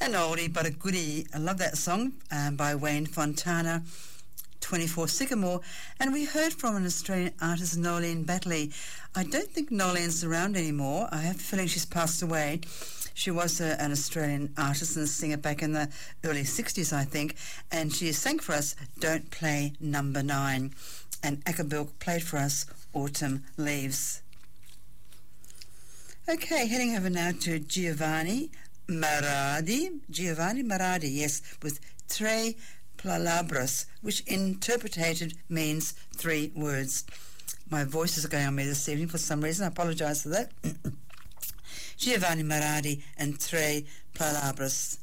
An oldie but a goodie. I love that song by Wayne Fontana, 24 Sycamore. And we heard from an Australian artist, Nolene Batley. I don't think Nolene's around anymore. I have a feeling she's passed away. She was an Australian artist and singer back in the early 60s, I think. And she sang for us Don't Play Number 9. And Acapulco played for us Autumn Leaves. Okay, heading over now to Giovanni Maradi, yes, with Tre Palabras, which interpreted means 3 words. My voice is going on me this evening for some reason. I apologise for that. Giovanni Maradi and Tre Palabras.